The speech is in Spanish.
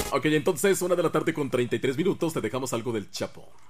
Ok, entonces, 1 de la tarde con 33 minutos, te dejamos algo del Chapo.